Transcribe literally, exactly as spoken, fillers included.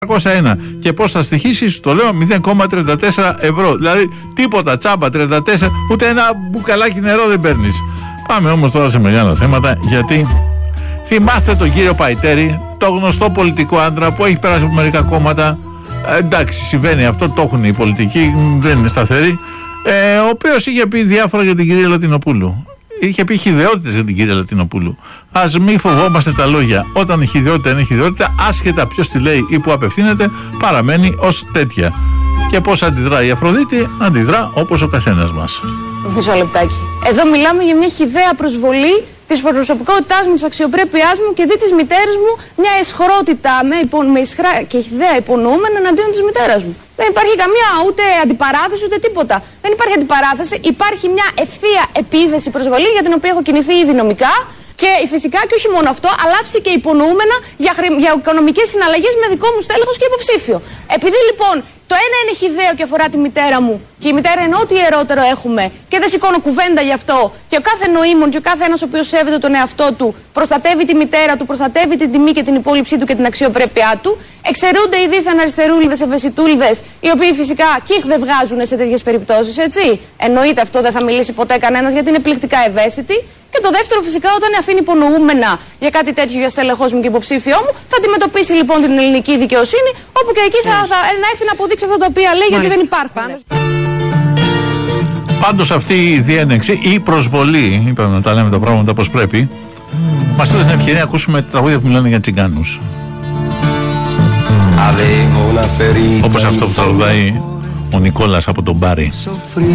τριακόσια ένα. Και πώς θα στοιχήσεις, το λέω, μηδέν κόμμα τριάντα τέσσερα ευρώ. Δηλαδή τίποτα, τσάμπα, τριάντα τέσσερα, ούτε ένα μπουκαλάκι νερό δεν παίρνεις. Πάμε όμως τώρα σε μεγάλα θέματα, γιατί θυμάστε τον κύριο Παϊτέρη, το γνωστό πολιτικό άντρα που έχει περάσει από μερικά κόμματα. Ε, εντάξει, συμβαίνει αυτό, το έχουν οι πολιτικοί, δεν είναι σταθεροί. Ε, ο οποίος είχε πει διάφορα για την κυρία Λατινοπούλου. Είχε πει χυδαιότητες για την κυρία Λατινοπούλου. Ας μην φοβόμαστε τα λόγια. Όταν η χυδαιότητα είναι χυδαιότητα, άσχετα ποιος τη λέει ή που απευθύνεται, παραμένει ως τέτοια. Και πώς αντιδρά η Αφροδίτη, αντιδρά όπως ο καθένας μας. Μισό λεπτάκι. Εδώ μιλάμε για μια χυδαία προσβολή της προσωπικότητάς μου, της αξιοπρέπειάς μου και δι της μητέρας μου, μια αισχρότητα με, υπο, με ισχρά και χυδαία υπονοούμενα εναντίον της μητέρας μου. Δεν υπάρχει καμία ούτε αντιπαράθεση ούτε τίποτα. Δεν υπάρχει αντιπαράθεση, υπάρχει μια ευθεία επίθεση προσβολή για την οποία έχω κινηθεί ήδη νομικά. Και φυσικά και όχι μόνο αυτό, αλλά άφησε και υπονοούμενα για, χρη... για οικονομικές συναλλαγές με δικό μου στέλεχος και υποψήφιο. Επειδή λοιπόν το ένα είναι χυδαίο και αφορά τη μητέρα μου, και η μητέρα είναι ό,τι ιερότερο έχουμε, και δεν σηκώνω κουβέντα γι' αυτό, και ο κάθε νοήμων και ο κάθε ένας ο οποίος σέβεται τον εαυτό του, προστατεύει τη μητέρα του, προστατεύει την τιμή και την υπόλοιψή του και την αξιοπρέπειά του, εξαιρούνται οι δίθεν αριστερούλιδες, ευαισθητούλιδες, οι οποίοι φυσικά κύχ δεν βγάζουν σε τέτοιες περιπτώσεις, έτσι. Εννοείται αυτό, δεν θα μιλήσει ποτέ κανένας γιατί είναι πληκτικά ευαίσθητοι. Και το δεύτερο, φυσικά, όταν αφήνει υπονοούμενα για κάτι τέτοιο για στέλεχός μου και υποψήφιό μου, θα αντιμετωπίσει λοιπόν την ελληνική δικαιοσύνη, όπου και εκεί θα, θα να έρθει να αποδείξει αυτά τα οποία λέει, γιατί δεν υπάρχουν. Πάντως αυτή η διένεξη ή προσβολή, είπαμε να τα λέμε τα πράγματα όπως πρέπει, mm. μας έδωσε την ευκαιρία να ακούσουμε τραγούδια που μιλάνε για τσιγκάνους. Mm. Όπως αυτό που τραγουδάει ο Νικόλας από τον Μπάρι.